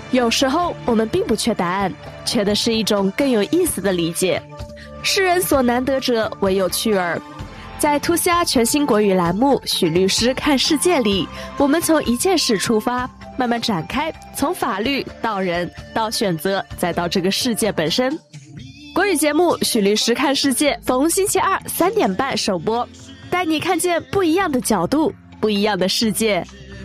有时候我们并不缺答案，缺的是一种更有意思的理解。世人所难得者，唯有趣儿。在兔虾全新国语栏目许律师看世界里，我们从一件事出发，慢慢展开，从法律到人到选择，再到这个世界本身。国语节目许律师看世界逢星期二3点半首播，带你看见不一样的角度，不一样的世界。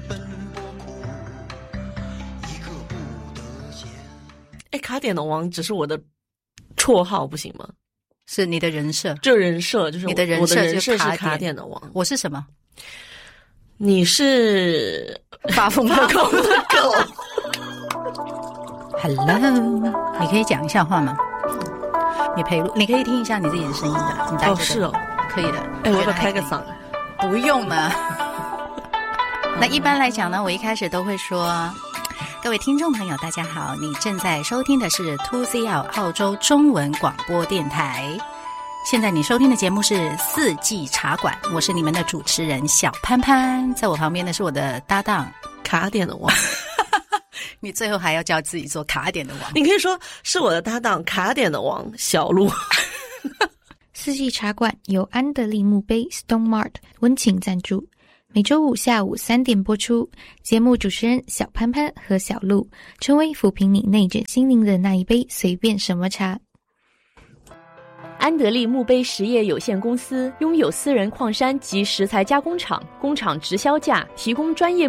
卡点的王只是我的绰号不行吗？ 是你的人设， 这人设就是你的人设， 我的人设是卡卡点的王。 我是什么？ 你是发疯的狗。Hello， 你可以讲一下话吗？你陪录，你可以听一下你自己的声音的。你带着的是哦， 可以的。 我要不要开个嗓？ 不用了。那一般来讲呢，我一开始都会说。各位听众朋友大家好，你正在收听的是 2CL 澳洲中文广播电台。现在你收听的节目是四季茶馆，我是你们的主持人小潘潘，在我旁边的是我的搭档卡点的王。 你最后还要叫自己做卡点的王， 你可以说是我的搭档卡点的王小鹿。 四季茶馆由安德利墓碑 Stone Mart 温情赞助，每周五下午3点播出。节目主持人小潘潘和小鹿，成为抚平你内卷心灵的那一杯随便什么茶。 安德利墓碑实业有限公司拥有私人矿山及食材加工厂，工厂直销价，提供专业